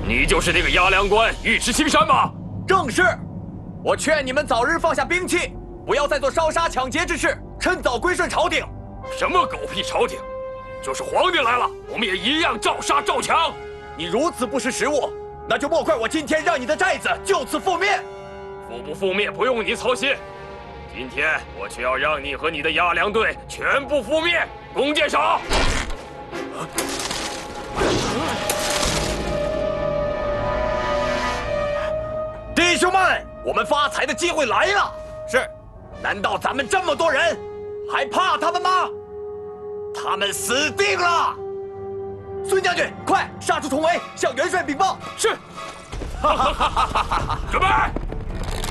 你就是那个押粮官尉迟青山吗？ 正是。我劝你们早日放下兵器，不要再做烧杀抢劫之事，趁早归顺朝廷。 什么狗屁朝廷！就是皇帝来了，我们也一样照杀照抢。 你如此不识时务，那就莫怪我今天让你的寨子就此覆灭。 覆不覆灭不用你操心，今天我却要让你和你的押粮队全部覆灭。弓箭手！ 弟兄们，我们发财的机会来了。是，难道咱们这么多人还怕他们吗？他们死定了！孙将军，快杀出重围，向元帅禀报。 是。准备。